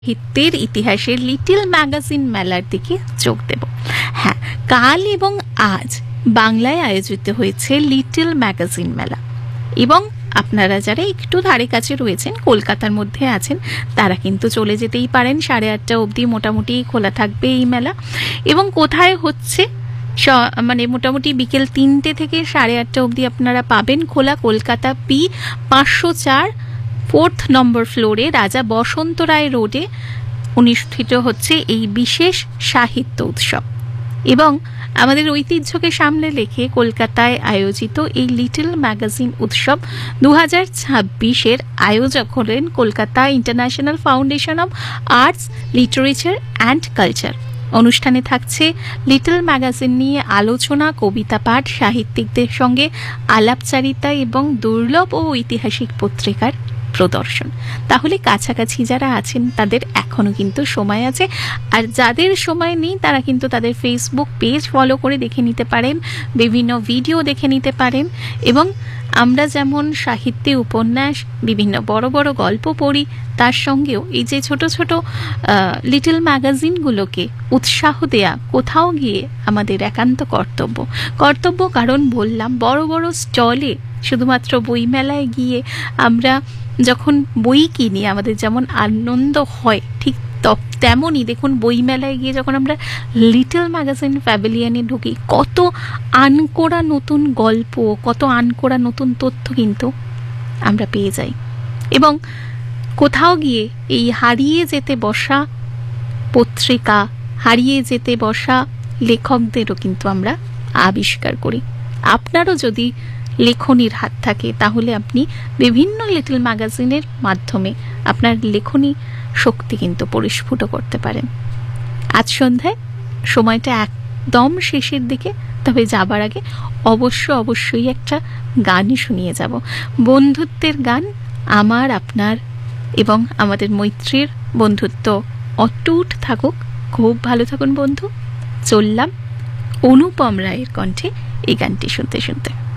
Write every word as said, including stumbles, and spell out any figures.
সাহিত্যের ইতিহাসের little magazine মেলার দিকে চোখ দেব। হ্যাঁ, কাল এবং আজ বাংলায় আয়োজিত হয়েছে লিটল ম্যাগাজিন মেলা, এবং আপনারা যারা একটু ধারে কাছে রয়েছেন, কলকাতার মধ্যে আছেন, তারা কিন্তু চলে যেতেই পারেন। সাড়ে আটটা অবধি মোটামুটি খোলা থাকবে এই মেলা। এবং কোথায় হচ্ছে, মানে মোটামুটি বিকেল তিনটে থেকে সাড়ে আটটা অবধি আপনারা পাবেন খোলা। কলকাতা পি পাঁচশো চার ফোর্থ নম্বর ফ্লোরে রাজা বসন্ত রায় রোডে অনুষ্ঠিত হচ্ছে এই বিশেষ সাহিত্য উৎসব। এবং আমাদের ঐতিহ্যকে সামনে রেখে কলকাতায় আয়োজিত এই লিটল ম্যাগাজিন উৎসব দু হাজার ছাব্বিশের আয়োজক হলেন Kolkata international foundation of arts, literature and culture. অনুষ্ঠানে থাকছে লিটল ম্যাগাজিন নিয়ে আলোচনা, কবিতা পাঠ, সাহিত্যিকদের সঙ্গে আলাপচারিতা এবং দুর্লভ ও ঐতিহাসিক পত্রিকার প্রদর্শন। তাহলে কাছাকাছি যারা আছেন তাদের এখনো কিন্তু সময় আছে, আর যাদের সময় নেই তারা কিন্তু তাদের ফেসবুক পেজ ফলো করে দেখে নিতে পারেন, বিভিন্ন ভিডিও দেখে নিতে পারেন। এবং আমরা যেমন সাহিত্যে উপন্যাস, বিভিন্ন বড় বড় গল্প পড়ি, তার সঙ্গেও এই যে ছোট ছোট লিটল ম্যাগাজিনগুলোকে উৎসাহ দেয়া কোথাও গিয়ে আমাদের একান্ত কর্তব্য। কর্তব্য কারণ বললাম, বড় বড় স্টলে শুধুমাত্র বইমেলায় গিয়ে আমরা যখন বই কিনি আমাদের যেমন আনন্দ হয়, ঠিক তেমনই দেখুন বইমেলায় গিয়ে যখন আমরা লিটল ম্যাগাজিন প্যাভিলিয়নে ঢুকি, কত আনকোড়া নতুন গল্প, কত আনকোড়া নতুন তথ্য কিন্তু আমরা পেয়ে যাই। এবং কোথাও গিয়ে এই হারিয়ে যেতে বসা পত্রিকা, হারিয়ে যেতে বসা লেখকদেরও কিন্তু আমরা আবিষ্কার করি। আপনারও যদি লেখনির হাত থাকে তাহলে আপনি বিভিন্ন লিটল ম্যাগাজিনের মাধ্যমে আপনার লেখনী শক্তি কিন্তু পরিস্ফুট করতে পারেন। আজ সন্ধ্যায় সময়টা একদম শেষের দিকে, তবে যাবার আগে অবশ্য অবশ্যই একটা গানই শুনিয়ে যাব। বন্ধুত্বের গান, আমার, আপনার এবং আমাদের মৈত্রীর বন্ধুত্ব অটুট থাকুক। খুব ভালো থাকুন বন্ধু। চললাম অনুপম রায়ের কণ্ঠে এই গানটি শুনতে শুনতে।